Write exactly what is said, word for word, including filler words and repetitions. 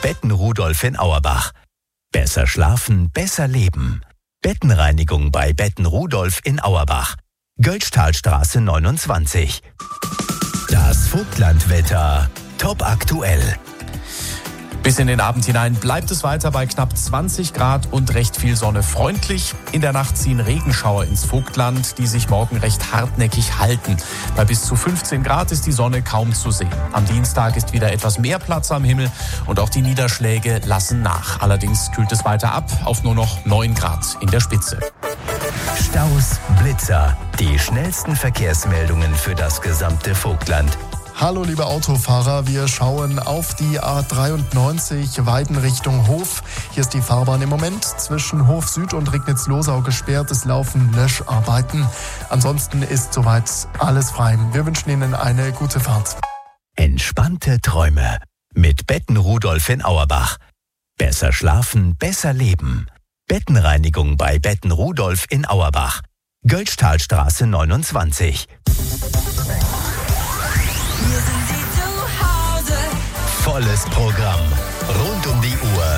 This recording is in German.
Betten Rudolf in Auerbach. Besser schlafen, besser leben. Bettenreinigung bei Betten Rudolf in Auerbach. Göllsthalstraße neunundzwanzig. Das Vogtlandwetter. Top aktuell. Bis in den Abend hinein bleibt es weiter bei knapp zwanzig Grad und recht viel Sonne. Freundlich. In der Nacht ziehen Regenschauer ins Vogtland, die sich morgen recht hartnäckig halten. Bei bis zu fünfzehn Grad ist die Sonne kaum zu sehen. Am Dienstag ist wieder etwas mehr Platz am Himmel und auch die Niederschläge lassen nach. Allerdings kühlt es weiter ab auf nur noch neun Grad in der Spitze. Staus, Blitzer. Die schnellsten Verkehrsmeldungen für das gesamte Vogtland. Hallo liebe Autofahrer, wir schauen auf die A dreiundneunzig Weiden Richtung Hof. Hier ist die Fahrbahn im Moment zwischen Hof Süd und Rignitz-Losau gesperrt. Es laufen Löscharbeiten. Ansonsten ist soweit alles frei. Wir wünschen Ihnen eine gute Fahrt. Entspannte Träume mit Betten Rudolf in Auerbach. Besser schlafen, besser leben. Bettenreinigung bei Betten Rudolf in Auerbach. Göllsthalstraße neunundzwanzig. Wir sind Sie zu Hause. Volles Programm. Rund um die Uhr.